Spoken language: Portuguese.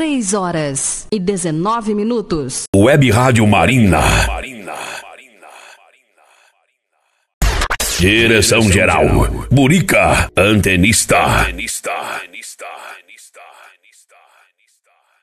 3h19. Web Rádio Marina. Direção geral, Burica, antenista.